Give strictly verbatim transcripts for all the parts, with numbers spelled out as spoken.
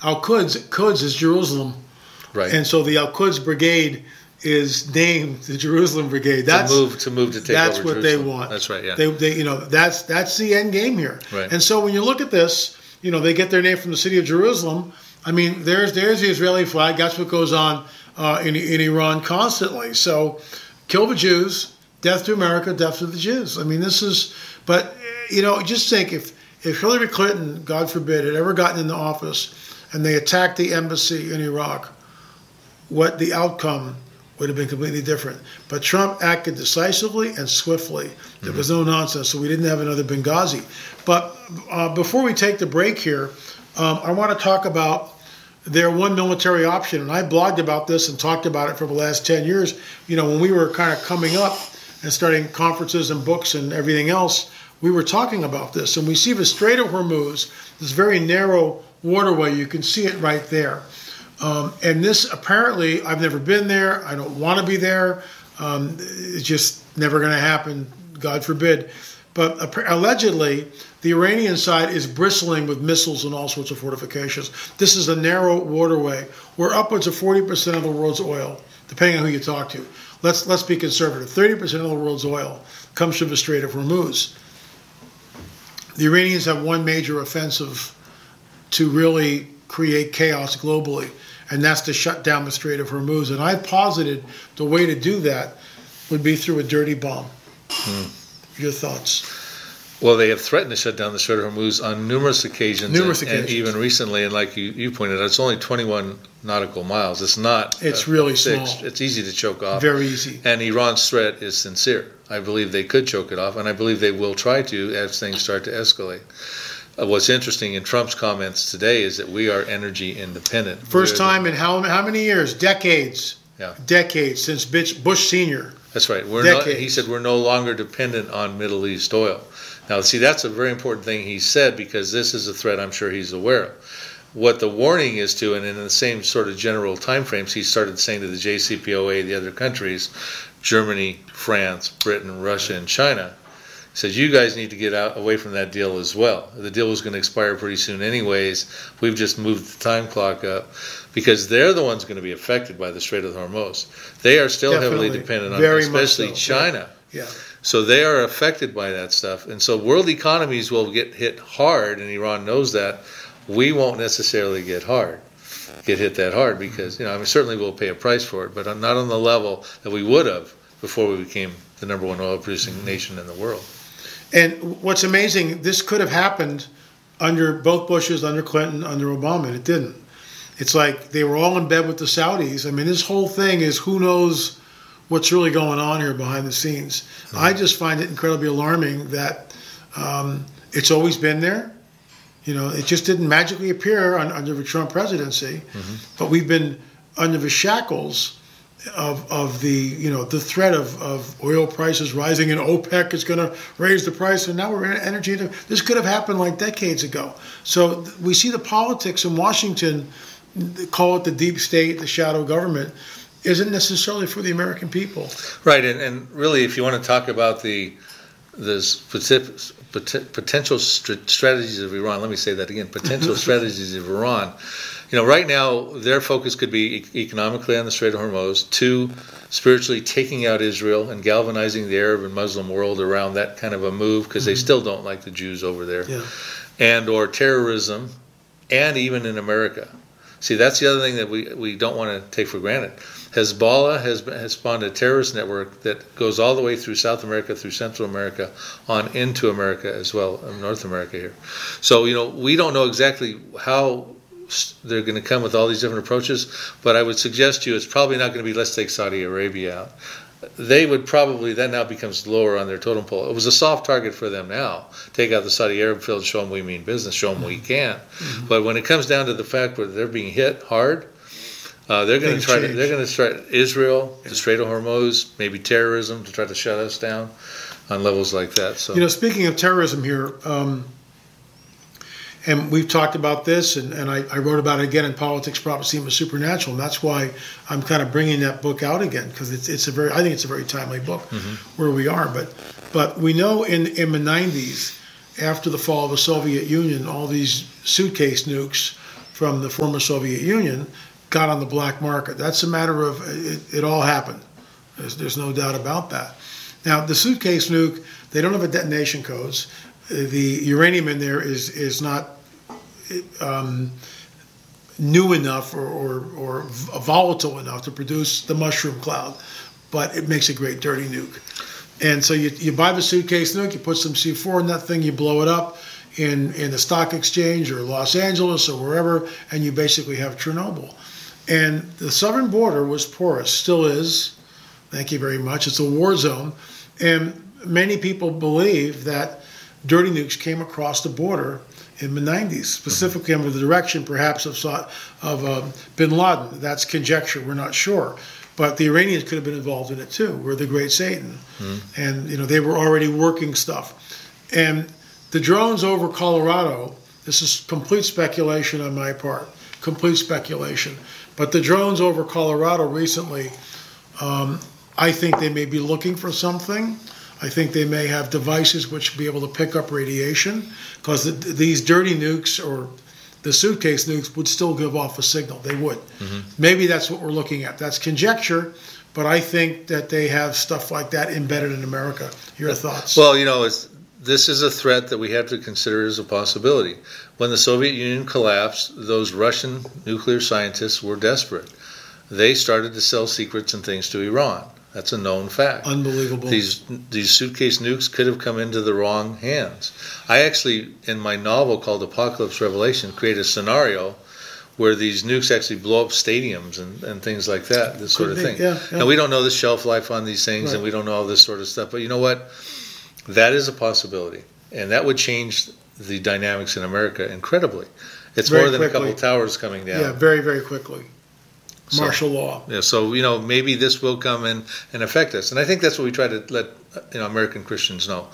Al-Quds, Quds is Jerusalem. Right. And so the Al-Quds Brigade is named the Jerusalem Brigade. That's to move to move to take that's over what Jerusalem. they want. That's right. Yeah. They, they, you know, that's that's the end game here. Right. And so when you look at this, you know, they get their name from the city of Jerusalem. I mean, there's there's the Israeli flag. That's what goes on uh, in in Iran constantly. So, kill the Jews, death to America, death to the Jews. I mean, this is. But you know, just think if if Hillary Clinton, God forbid, had ever gotten into office and they attacked the embassy in Iraq, what the outcome would have been completely different. But Trump acted decisively and swiftly. There mm-hmm. was no nonsense, so we didn't have another Benghazi. But uh, before we take the break here, um, I want to talk about their one military option. And I blogged about this and talked about it for the last ten years. You know, when we were kind of coming up and starting conferences and books and everything else, we were talking about this. And we see the Strait of Hormuz, this very narrow waterway. You can see it right there. Um, and this, apparently, I've never been there. I don't want to be there. Um, it's just never going to happen, God forbid. But allegedly, the Iranian side is bristling with missiles and all sorts of fortifications. This is a narrow waterway where upwards of forty percent of the world's oil, depending on who you talk to, let's let's be conservative, thirty percent of the world's oil comes from the Strait of Hormuz. The Iranians have one major offensive to really create chaos globally, and that's to shut down the Strait of Hormuz. And I posited the way to do that would be through a dirty bomb. Hmm. Your thoughts? Well, they have threatened to shut down the Strait of Hormuz on numerous occasions, numerous and, occasions. and even recently. And like you, you pointed out, it's only twenty-one nautical miles. It's not. It's uh, really fixed. small. It's easy to choke off. Very easy. And Iran's threat is sincere. I believe they could choke it off, and I believe they will try to as things start to escalate. Uh, what's interesting in Trump's comments today is that we are energy independent. First We're time the, in how how many years? Decades. Yeah. Decades since Bush Senior. That's right. We're not, he said we're no longer dependent on Middle East oil. Now, see, that's a very important thing he said, because this is a threat I'm sure he's aware of. What the warning is to, and in the same sort of general time frames, he started saying to the J C P O A, the other countries, Germany, France, Britain, Russia, and China, he says, you guys need to get out away from that deal as well. The deal was going to expire pretty soon anyways. We've just moved the time clock up, because they're the ones going to be affected by the Strait of Hormuz. They are still Definitely. heavily dependent on Very it, especially much so. China. Yeah. So they are affected by that stuff. And so world economies will get hit hard, and Iran knows that. We won't necessarily get hard, get hit that hard, because, you know, I mean, certainly we'll pay a price for it, but not on the level that we would have before we became the number one oil producing nation in the world. And what's amazing, this could have happened under both Bushes, under Clinton, under Obama, and it didn't. It's like they were all in bed with the Saudis. I mean, this whole thing is who knows what's really going on here behind the scenes. Mm-hmm. I just find it incredibly alarming that um, it's always been there. You know, it just didn't magically appear on, under the Trump presidency, mm-hmm. but we've been under the shackles of of the, you know, the threat of, of oil prices rising, and OPEC is going to raise the price, and now we're in energy. This could have happened like decades ago. So we see the politics in Washington, call it the deep state, the shadow government, isn't necessarily for the American people. Right, and, and really, if you want to talk about the this potential strategies of Iran, let me say that again, potential strategies of Iran, you know, right now their focus could be economically on the Strait of Hormuz, two, spiritually taking out Israel and galvanizing the Arab and Muslim world around that kind of a move, because mm-hmm. they still don't like the Jews over there, yeah. and or terrorism, and even in America. See, that's the other thing that we, we don't want to take for granted. Hezbollah has, has spawned a terrorist network that goes all the way through South America, through Central America, on into America as well, North America here. So, you know, we don't know exactly how they're going to come with all these different approaches, but I would suggest to you it's probably not going to be, let's take Saudi Arabia out. They would probably, that now becomes lower on their totem pole. It was a soft target for them now. Take out the Saudi Arab field, show them we mean business, show them we can. Mm-hmm. But when it comes down to the fact where they're being hit hard, uh, they're going to try to, they're going to try Israel, yeah. the Strait of Hormuz, maybe terrorism to try to shut us down on levels like that. So, you know, speaking of terrorism here, um, and we've talked about this, and, and I, I wrote about it again in Politics, Prophecy, and the Supernatural, and that's why I'm kind of bringing that book out again, because it's it's a very I think it's a very timely book mm-hmm. where we are. But but we know in in the nineties, after the fall of the Soviet Union, all these suitcase nukes from the former Soviet Union got on the black market. That's a matter of, it, it all happened. There's, there's no doubt about that. Now, the suitcase nuke, they don't have a detonation codes. The uranium in there is, is not um, new enough or, or, or volatile enough to produce the mushroom cloud, but it makes a great dirty nuke. And so you, you buy the suitcase nuke, you put some C four in that thing, you blow it up in, in the stock exchange or Los Angeles or wherever, and you basically have Chernobyl. And the southern border was porous, still is. Thank you very much. It's a war zone. And many people believe that dirty nukes came across the border in the nineties, specifically under the direction perhaps of, of uh, bin Laden. That's conjecture, we're not sure. But the Iranians could have been involved in it too. We're the Great Satan. Mm-hmm. And, you know, they were already working stuff. And the drones over Colorado, this is complete speculation on my part, complete speculation. But the drones over Colorado recently, um, I think they may be looking for something. I think they may have devices which will be able to pick up radiation, because the, these dirty nukes or the suitcase nukes would still give off a signal. They would. Mm-hmm. Maybe that's what we're looking at. That's conjecture, but I think that they have stuff like that embedded in America. Your thoughts? Well, you know, it's, this is a threat that we have to consider as a possibility. When the Soviet Union collapsed, those Russian nuclear scientists were desperate. They started to sell secrets and things to Iran. That's a known fact. Unbelievable. These these suitcase nukes could have come into the wrong hands. I actually, in my novel called Apocalypse Revelation, create a scenario where these nukes actually blow up stadiums and, and things like that, this sort could of be. thing. Yeah, yeah. Now, we don't know the shelf life on these things, right. and we don't know all this sort of stuff. But you know what? That is a possibility. And that would change the dynamics in America incredibly. It's very more than quickly. a couple towers coming down. Yeah, very, very quickly. Martial so, law. Yeah, so, you know, maybe this will come in and affect us. And I think that's what we try to let, you know, American Christians know.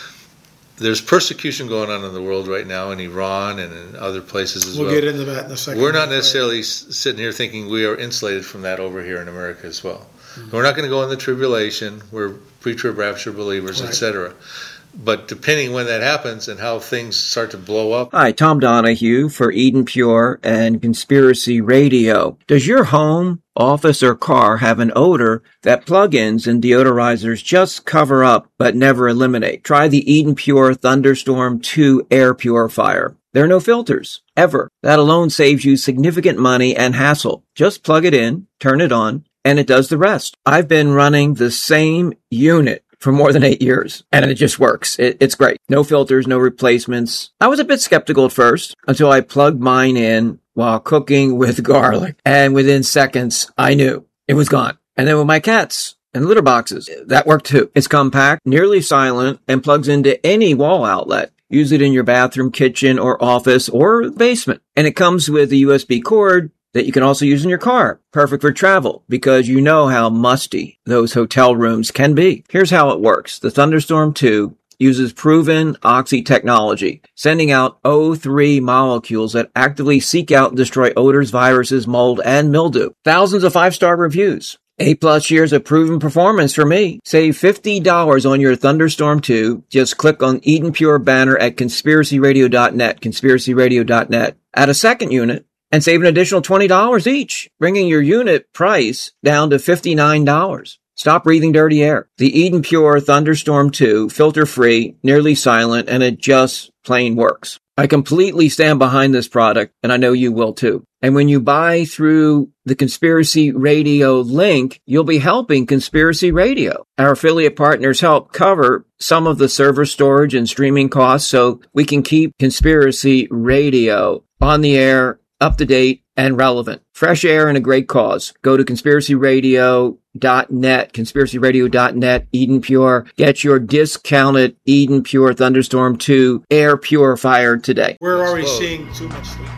There's persecution going on in the world right now, in Iran and in other places as we'll well. We'll get into that in a second. We're not necessarily right. sitting here thinking we are insulated from that over here in America as well. Mm-hmm. We're not going to go in the tribulation. We're pre-trib rapture believers, right. et cetera. But depending when that happens and how things start to blow up. Hi, Tom Donahue for Eden Pure and Conspiracy Radio. Does your home, office, or car have an odor that plugins and deodorizers just cover up but never eliminate? Try the Eden Pure Thunderstorm two air purifier. There are no filters, ever. That alone saves you significant money and hassle. Just plug it in, turn it on, and it does the rest. I've been running the same unit for more than eight years, and it just works. It, it's great. No filters, no replacements. I was a bit skeptical at first until I plugged mine in while cooking with garlic, and within seconds, I knew it was gone. And then with my cats and litter boxes, that worked too. It's compact, nearly silent, and plugs into any wall outlet. Use it in your bathroom, kitchen, or office, or basement. And it comes with a U S B cord that you can also use in your car. Perfect for travel, because you know how musty those hotel rooms can be. Here's how it works. The Thunderstorm two uses proven oxy technology, sending out O three molecules that actively seek out and destroy odors, viruses, mold, and mildew. Thousands of five-star reviews. Eight plus years of proven performance for me. Save fifty dollars on your Thunderstorm two. Just click on Eden Pure banner at conspiracy radio dot net, conspiracy radio dot net. Add a second unit and save an additional twenty dollars each, bringing your unit price down to fifty-nine dollars. Stop breathing dirty air. The Eden Pure Thunderstorm two, filter-free, nearly silent, and it just plain works. I completely stand behind this product, and I know you will too. And when you buy through the Conspiracy Radio link, you'll be helping Conspiracy Radio. Our affiliate partners help cover some of the server storage and streaming costs so we can keep Conspiracy Radio on the air, up to date, and relevant. Fresh air and a great cause. Go to conspiracy radio dot net, conspiracy radio dot net, Eden Pure. Get your discounted Eden Pure Thunderstorm two air purifier today. We're already seeing too much sleep.